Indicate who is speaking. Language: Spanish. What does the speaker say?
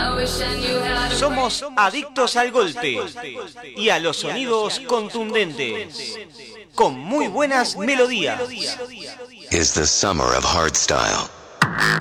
Speaker 1: Somos adictos al golpe y a los sonidos contundentes, con muy buenas melodías.
Speaker 2: Is the summer of hardstyle.